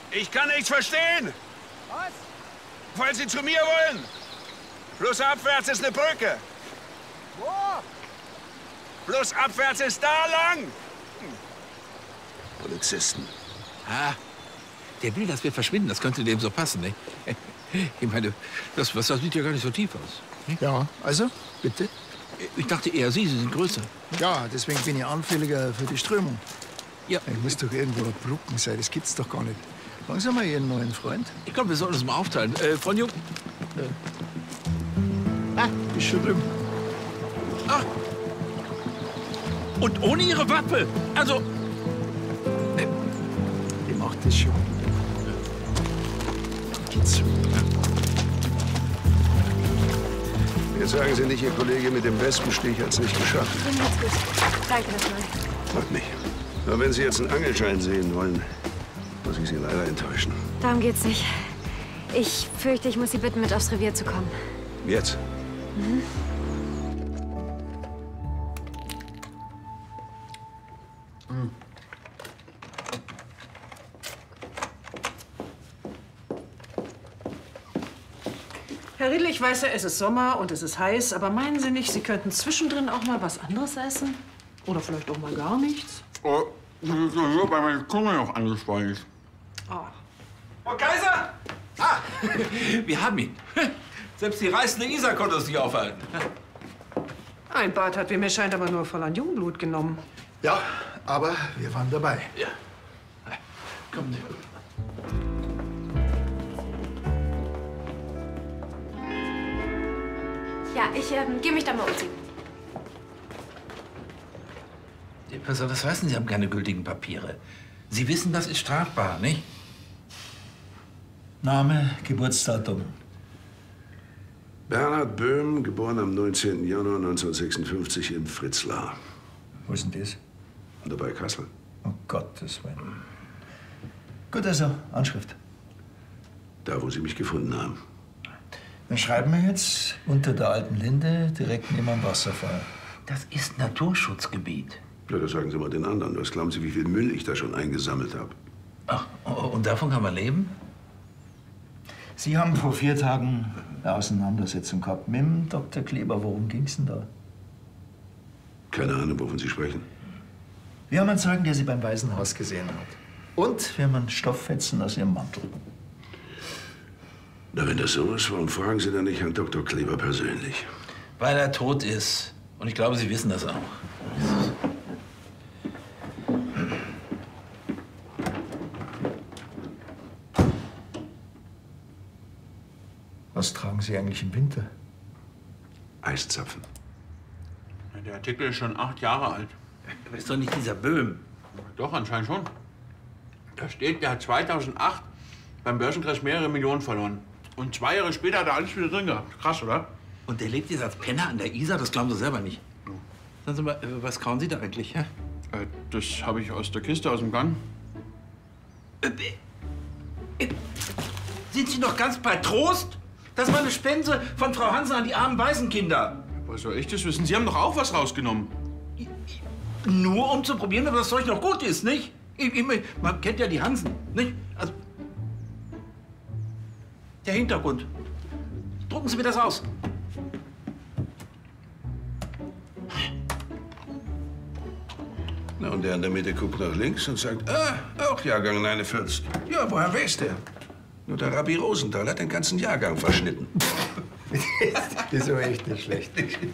Ich kann nichts verstehen. Was? Falls Sie zu mir wollen. Flussabwärts ist eine Brücke. Wo? Flussabwärts ist da lang. Polizisten. Ah, der will, dass wir verschwinden. Das könnte dem so passen, ne? Ich meine, das sieht ja gar nicht so tief aus. Ne? Ja, also, bitte? Ich dachte eher, Sie sind größer. Ja, deswegen bin ich anfälliger für die Strömung. Ja. Ich muss doch irgendwo eine Brücken sein, das gibt's doch gar nicht. Fragen Sie mal Ihren neuen Freund. Ich glaube, wir sollten uns mal aufteilen. Von Jung. Ist schon drüben. Ach. Und ohne Ihre Waffe. Also. Die macht das schon. Geht's. Jetzt sagen Sie nicht, Ihr Kollege mit dem Wespenstich hat's nicht geschafft. Bin jetzt gut. Danke nochmal. Macht nicht. Aber wenn Sie jetzt einen Angelschein sehen wollen, muss ich Sie leider enttäuschen. Darum geht's nicht. Ich fürchte, ich muss Sie bitten, mit aufs Revier zu kommen. Jetzt? Mhm. Herr Riedel, ich weiß ja, es ist Sommer und es ist heiß, aber meinen Sie nicht, Sie könnten zwischendrin auch mal was anderes essen? Oder vielleicht auch mal gar nichts? Oh, das ist ja nur bei meinen Kunden noch angespeist. Ah. Frau Kaiser! Ah, wir haben ihn. Selbst die reißende Isa konnte es nicht aufhalten. Ein Bad hat, wie mir scheint, aber nur voll an Jungblut genommen. Ja, aber wir waren dabei. Ja. Komm, Ja, ich gehe mich da mal umziehen. Was soll das heißen, Sie haben keine gültigen Papiere? Sie wissen, das ist strafbar, nicht? Name, Geburtsdatum. Bernhard Böhm, geboren am 19. Januar 1956 in Fritzlar. Wo ist denn das? Dabei Kassel. Um Gottes Willen. Gut, also, Anschrift. Da, wo Sie mich gefunden haben. Dann schreiben wir jetzt unter der alten Linde, direkt neben dem Wasserfall. Das ist Naturschutzgebiet. Ja, das sagen Sie mal den anderen. Was glauben Sie, wie viel Müll ich da schon eingesammelt habe? Ach, und davon kann man leben? Sie haben vor 4 Tagen eine Auseinandersetzung gehabt mit dem Dr. Kleber. Worum ging's denn da? Keine Ahnung, wovon Sie sprechen. Wir haben einen Zeugen, der Sie beim Waisenhaus gesehen hat. Und wir haben einen Stofffetzen aus Ihrem Mantel. Na, wenn das so ist, warum fragen Sie dann nicht Herrn Dr. Kleber persönlich? Weil er tot ist. Und ich glaube, Sie wissen das auch. Was tragen Sie eigentlich im Winter? Eiszapfen. Der Artikel ist schon 8 Jahre alt. Aber ist doch nicht dieser Böhm. Doch, anscheinend schon. Da steht, der hat 2008 beim Börsencrash mehrere Millionen verloren. Und 2 Jahre später hat er alles wieder drin gehabt. Krass, oder? Und der lebt jetzt als Penner an der Isar? Das glauben Sie selber nicht. Sagen Sie mal, was kauen Sie da eigentlich? Ja? Das habe ich aus der Kiste, aus dem Gang. Sind Sie noch ganz bei Trost? Das war eine Spende von Frau Hansen an die armen Waisenkinder. Woher soll ich das wissen? Sie haben doch auch was rausgenommen. Nur um zu probieren, ob das Zeug noch gut ist, nicht? Man kennt ja die Hansen, nicht? Also, der Hintergrund. Drucken Sie mir das aus. Na, und der in der Mitte guckt nach links und sagt, auch Jahrgang 49. Ja, woher weiß der? Nur der Rabbi Rosenthal hat den ganzen Jahrgang verschnitten. Das ist aber echt nicht schlecht.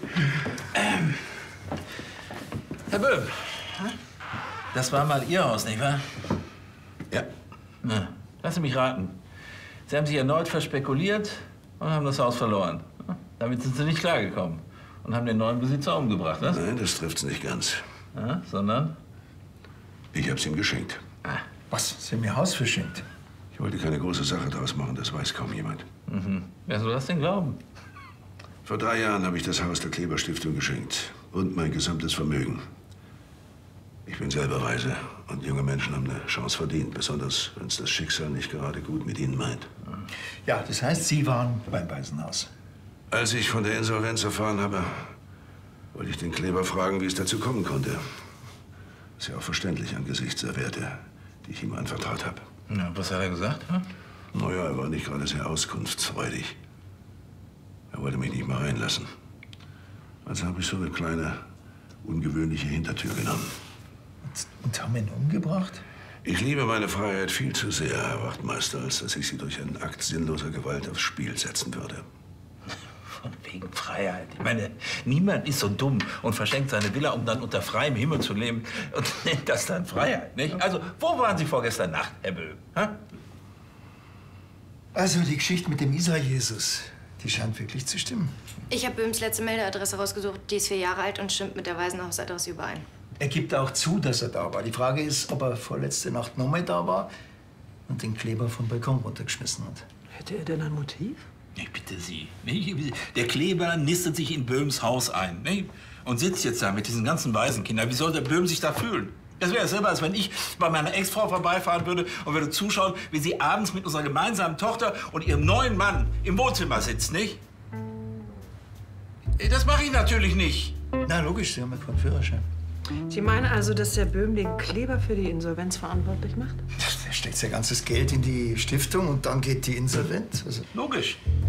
Herr Böhm, das war mal Ihr Haus, nicht wahr? Ja. Na, lassen Sie mich raten. Sie haben sich erneut verspekuliert und haben das Haus verloren. Damit sind Sie nicht klargekommen und haben den neuen Besitzer umgebracht, was? Nein, das trifft's nicht ganz. Ja, sondern? Ich hab's ihm geschenkt. Was? Sie haben Ihr Haus verschenkt? Ich wollte keine große Sache daraus machen, das weiß kaum jemand. Mhm. Wer soll das denn glauben? Vor 3 Jahren habe ich das Haus der Kleber Stiftung geschenkt. Und mein gesamtes Vermögen. Ich bin selber weise. Und junge Menschen haben eine Chance verdient. Besonders, wenn es das Schicksal nicht gerade gut mit ihnen meint. Ja, das heißt, Sie waren beim Waisenhaus. Als ich von der Insolvenz erfahren habe, wollte ich den Kleber fragen, wie es dazu kommen konnte. Ist ja auch verständlich angesichts der Werte, die ich ihm anvertraut habe. Na, was hat er gesagt? Hm? Naja, er war nicht gerade sehr auskunftsfreudig. Er wollte mich nicht mehr reinlassen. Also habe ich so eine kleine, ungewöhnliche Hintertür genommen. Und haben ihn umgebracht? Ich liebe meine Freiheit viel zu sehr, Herr Wachtmeister, als dass ich sie durch einen Akt sinnloser Gewalt aufs Spiel setzen würde. Von wegen Freiheit. Ich meine, niemand ist so dumm und verschenkt seine Villa, um dann unter freiem Himmel zu leben und nennt das dann Freiheit, nicht? Also, wo waren Sie vorgestern Nacht, Herr Böhm? Ha? Also die Geschichte mit dem Israel-Jesus, die scheint wirklich zu stimmen. Ich habe Böhms letzte Meldeadresse rausgesucht. Die ist 4 Jahre alt und stimmt mit der Waisenhausadresse überein. Er gibt auch zu, dass er da war. Die Frage ist, ob er vorletzte Nacht nochmal da war und den Kleber vom Balkon runtergeschmissen hat. Hätte er denn ein Motiv? Ich bitte Sie. Nicht? Der Kleber nistet sich in Böhms Haus ein, nicht? Und sitzt jetzt da mit diesen ganzen Waisenkindern. Wie soll der Böhm sich da fühlen? Das wäre selber, als wenn ich bei meiner Ex-Frau vorbeifahren würde und würde zuschauen, wie sie abends mit unserer gemeinsamen Tochter und ihrem neuen Mann im Wohnzimmer sitzt, nicht? Das mache ich natürlich nicht. Na, logisch, Sie haben ja keinen Führerschein. Sie meinen also, dass der Böhm den Kleber für die Insolvenz verantwortlich macht? Der steckt sein ganzes Geld in die Stiftung und dann geht die insolvent. Also, Logisch.